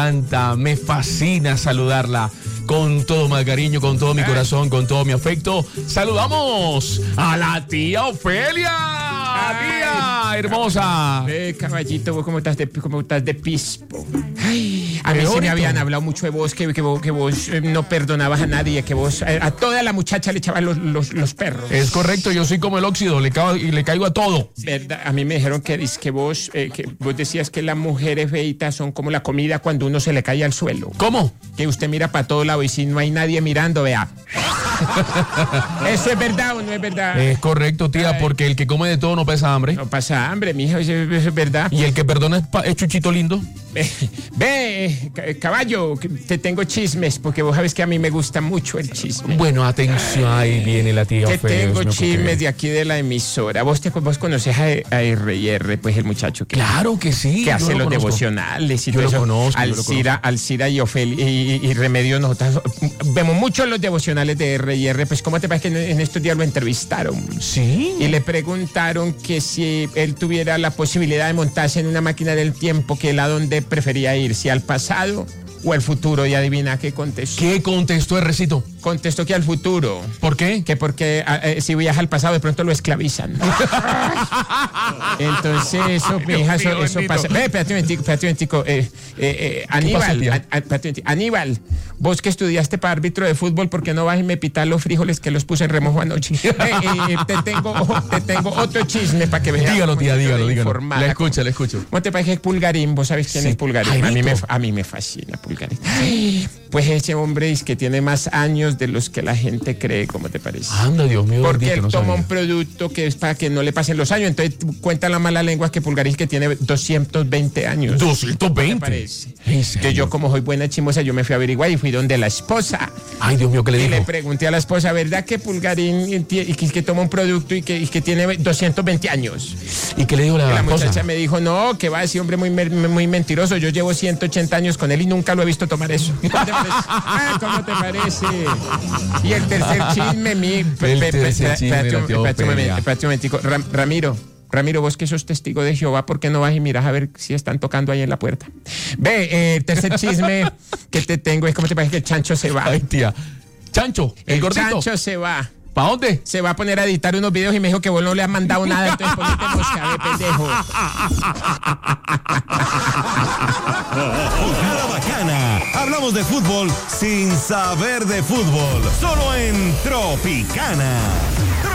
Me fascina saludarla con todo mi cariño, con todo mi corazón, con todo mi afecto. Saludamos a la tía Ofelia. Tía hermosa. Caballito, ¿vos cómo estás de pispo? Ay, a mí sí me habían hablado mucho de vos, que vos no perdonabas a nadie, que vos a toda la muchacha le echabas los perros. Es correcto, yo soy como el óxido, le caigo a todo. ¿Verdad? A mí me dijeron que vos decías que las mujeres feitas son como la comida cuando uno se le cae al suelo. ¿Cómo? Que usted mira para todo lado y si no hay nadie mirando, vea. ¿Eso es verdad o no es verdad? Es correcto, tía, porque el que come de todo no pasa hambre. No pasa hambre, mija, eso es verdad. Y el que perdona es chuchito lindo. Caballo, te tengo chismes, porque vos sabes que a mí me gusta mucho el chisme. Bueno, atención, ahí viene la tía Te Ofelia. tengo chismes de aquí de la emisora. Vos conoces a R&R, pues el muchacho que... Claro que sí. Que hace los devocionales y yo todo eso. Lo conozco. Alcira y Ofelia y Remedios, nosotros vemos mucho los devocionales de R&R. Pues ¿cómo te parece que en estos días lo entrevistaron? Sí. Y le preguntaron que si él tuviera la posibilidad de montarse en una máquina del tiempo, que él a dónde prefería ir, si al pasado o al futuro. Y adivina qué contestó. ¿Qué contestó el recito? Contestó que al futuro. ¿Por qué? Que porque si viaja al pasado de pronto lo esclavizan. Entonces eso, mija, eso pasa. Espérate un momentico. Aníbal, vos que estudiaste para árbitro de fútbol, ¿por qué no vas y me pitas los frijoles que los puse en remojo anoche? Te tengo otro chisme para que veas. Dígalo, tía, dígalo. Le escucho. ¿Cómo te parece Pulgarín? ¿Vos sabés quién es Pulgarín? Jairito. A mí me fascina Pulgarín. Pues ese hombre es que tiene más años de los que la gente cree, ¿cómo te parece? Anda, Dios mío. Porque él no toma sabía. un producto que es para que no le pasen los años. Entonces cuenta la mala lengua que Pulgarín que tiene 220 años. 220. ¿Qué parece? ¿En serio? Que yo, como soy buena chimosa, yo me fui a averiguar y fui donde la esposa. Ay, Dios mío, ¿qué le Y dijo? le pregunté a la esposa, ¿verdad que Pulgarín que toma un producto y que tiene 220 años? ¿Y qué le dijo la La esposa? muchacha me dijo, no, que va, ese hombre muy mentiroso. Yo llevo 180 años con él y nunca lo he visto tomar eso. ¿Cómo te parece? Y el tercer chisme, espérate un momentico. Ramiro, vos que sos testigo de Jehová, ¿por qué no vas y miras a ver si están tocando ahí en la puerta? El tercer chisme que te tengo es, ¿cómo te parece que el chancho se va? Ay, tía. Chancho, el gordito. Chancho se va. ¿Para dónde? Se va a poner a editar unos videos y me dijo que vos no le has mandado nada, entonces ponete mosca de pendejo. Jugada bacana. Hablamos de fútbol sin saber de fútbol. Solo en Tropicana.